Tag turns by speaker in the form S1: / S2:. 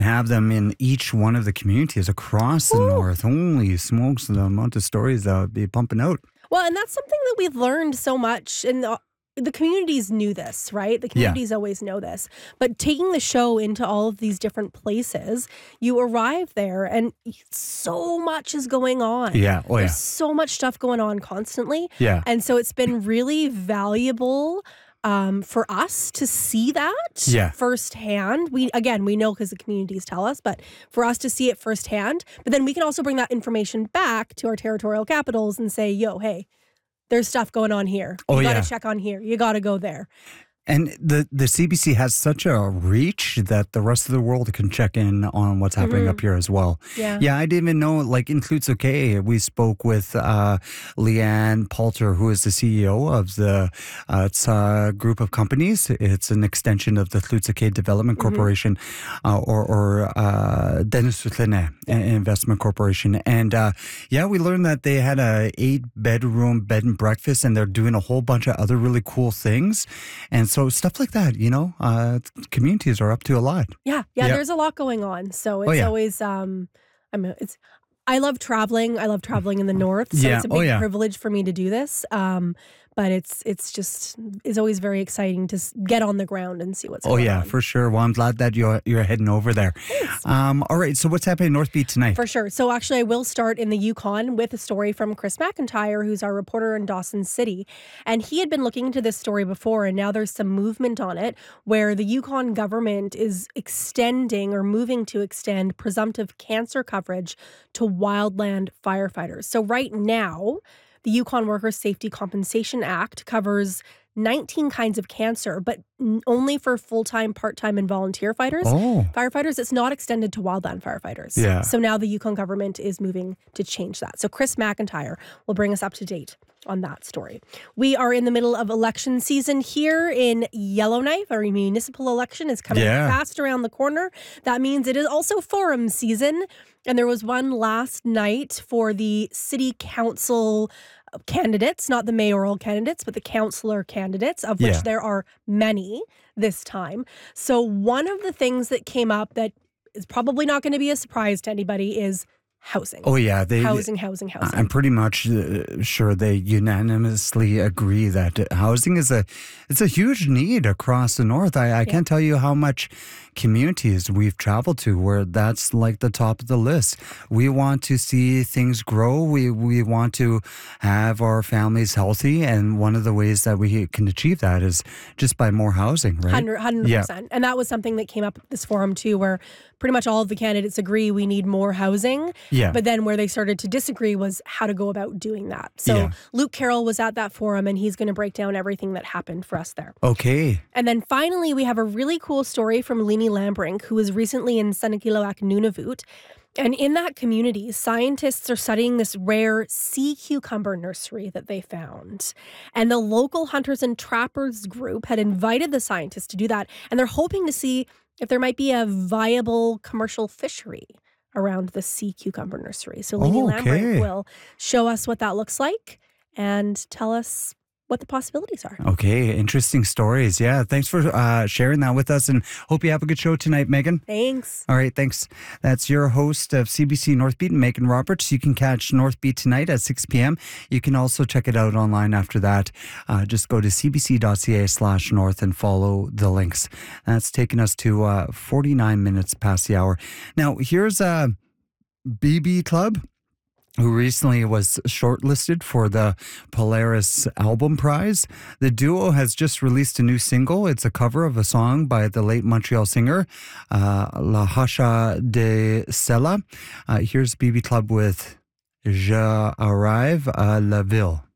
S1: have them in each one of the communities across the north. Holy smokes, the amount of stories that would be pumping out.
S2: Well, and that's something that we've learned so much in the communities knew this, right? The communities always know this. But taking the show into all of these different places, you arrive there and so much is going on.
S1: Yeah. Oh,
S2: There's so much stuff going on constantly.
S1: Yeah.
S2: And so it's been really valuable for us to see that firsthand. We know because the communities tell us, but for us to see it firsthand, but then we can also bring that information back to our territorial capitals and say, yo, hey, there's stuff going on here. You got to check on here. You got to go there.
S1: And the CBC has such a reach that the rest of the world can check in on what's happening up here as well. Yeah, I didn't even know, like in Tlutse, we spoke with Leanne Palter, who is the CEO of it's a group of companies. It's an extension of the Tlutse Development Corporation or Dennis Sutlene Investment Corporation. And we learned that they had a 8-bedroom bed and breakfast, and they're doing a whole bunch of other really cool things. And so stuff like that, communities are up to a lot. Yeah,
S2: there's a lot going on. So it's always, I love traveling. I love traveling in the north. So it's a big privilege for me to do this. But it's always very exciting to get on the ground and see what's going on.
S1: Oh, yeah, for sure. Well, I'm glad that you're heading over there. All right, so what's happening in North Beat tonight?
S2: For sure. So actually, I will start in the Yukon with a story from Chris McIntyre, who's our reporter in Dawson City. And he had been looking into this story before, and now there's some movement on it where the Yukon government is extending or moving to extend presumptive cancer coverage to wildland firefighters. So right now, the Yukon Workers Safety Compensation Act covers 19 kinds of cancer, but only for full-time, part-time, and volunteer firefighters. It's not extended to wildland firefighters. Yeah. So now the Yukon government is moving to change that. So Chris McIntyre will bring us up to date on that story. We are in the middle of election season here in Yellowknife. Our municipal election is coming fast around the corner. That means it is also forum season. And there was one last night for the city council candidates, not the mayoral candidates, but the councillor candidates, of which there are many this time. So one of the things that came up that is probably not going to be a surprise to anybody is housing.
S1: Oh, yeah.
S2: Housing.
S1: I'm pretty much sure they unanimously agree that housing is a huge need across the north. I can't tell you how much communities we've traveled to where that's like the top of the list. We want to see things grow. We want to have our families healthy. And one of the ways that we can achieve that is just by more housing, right?
S2: 100%. Yeah. And that was something that came up at this forum too, where pretty much all of the candidates agree we need more housing. Yeah. But then where they started to disagree was how to go about doing that. So Luke Carroll was at that forum, and he's going to break down everything that happened for us there.
S1: Okay.
S2: And then finally, we have a really cool story from Leni Lambrink, who was recently in Senekilowak, Nunavut. And in that community, scientists are studying this rare sea cucumber nursery that they found. And the local hunters and trappers group had invited the scientists to do that. And they're hoping to see if there might be a viable commercial fishery around the sea cucumber nursery. So Leni Lambrink will show us what that looks like and tell us what the possibilities are.
S1: Okay, interesting stories. Yeah, thanks for sharing that with us, and hope you have a good show tonight, Megan.
S2: Thanks.
S1: All right, thanks. That's your host of CBC North Beat, Megan Roberts. You can catch North Beat tonight at 6 p.m. You can also check it out online after that. Just go to cbc.ca/north and follow the links. That's taken us to 49 minutes past the hour. Now, here's a BB Club, who recently was shortlisted for the Polaris Album Prize. The duo has just released a new single. It's a cover of a song by the late Montreal singer, La Hacha de Sella. Here's BB Club with Je arrive à la ville.